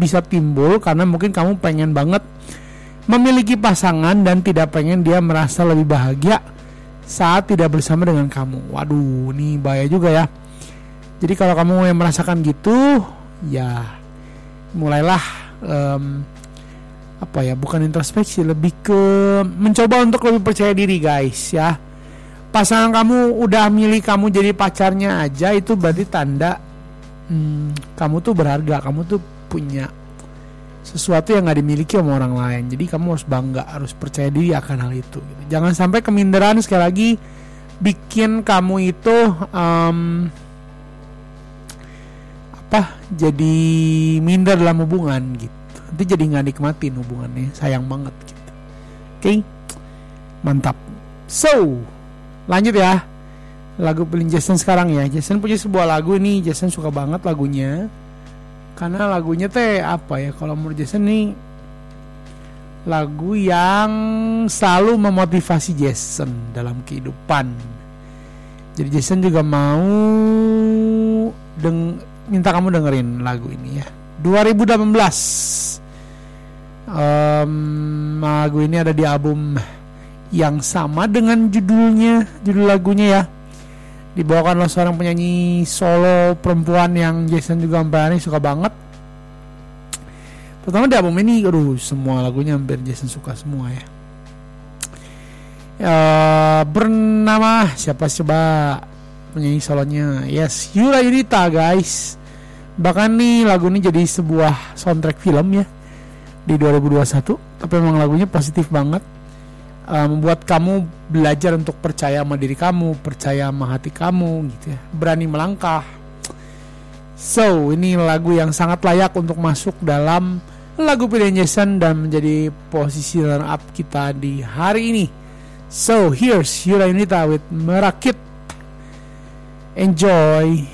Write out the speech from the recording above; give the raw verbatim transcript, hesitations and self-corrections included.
bisa timbul karena mungkin kamu pengen banget memiliki pasangan dan tidak pengen dia merasa lebih bahagia saat tidak bersama dengan kamu. Waduh, ini bahaya juga ya. Jadi kalau kamu yang merasakan gitu, ya mulailah um, apa ya, bukan introspeksi, lebih ke mencoba untuk lebih percaya diri guys ya. Pasangan kamu udah milih kamu jadi pacarnya aja, itu berarti tanda hmm, kamu tuh berharga, kamu tuh punya sesuatu yang gak dimiliki sama orang lain. Jadi kamu harus bangga, harus percaya diri akan hal itu gitu. Jangan sampai keminderan sekali lagi bikin kamu itu um, apa jadi minder dalam hubungan gitu. Nanti jadi gak nikmatin hubungannya, sayang banget gitu. Oke, okay? Mantap. So lanjut ya, lagu paling Jason sekarang ya. Jason punya sebuah lagu ini, Jason suka banget lagunya. Karena lagunya teh apa ya, kalau menurut Jason nih lagu yang selalu memotivasi Jason dalam kehidupan. Jadi Jason juga mau deng- minta kamu dengerin lagu ini ya. dua ribu delapan belas um, lagu ini ada di album yang sama dengan judulnya, judul lagunya ya. Dibawakan oleh seorang penyanyi solo perempuan yang Jason juga hampir suka banget. Pertama di album ini, aduh semua lagunya hampir Jason suka semua ya. Uh, bernama siapa coba penyanyi solonya? Yes, Yura Yunita guys. Bahkan nih lagu ini jadi sebuah soundtrack film ya di dua ribu dua puluh satu. Tapi memang lagunya positif banget. Uh, membuat kamu belajar untuk percaya sama diri kamu, percaya sama hati kamu gitu ya, berani melangkah. So ini lagu yang sangat layak untuk masuk dalam lagu pilihan Jason dan menjadi posisi runner up kita di hari ini. So here's Yura Yunita with Merakit. Enjoy.